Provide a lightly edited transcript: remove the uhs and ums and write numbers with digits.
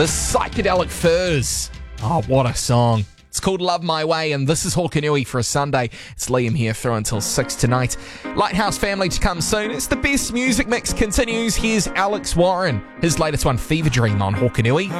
The Psychedelic Furs. Oh, what a song. It's called Love My Way, and this is Hokanui for a Sunday. It's Liam here through until 6 tonight. Lighthouse Family to come soon. It's the best music mix continues. Here's Alex Warren. His latest one, Fever Dream, on Hokanui.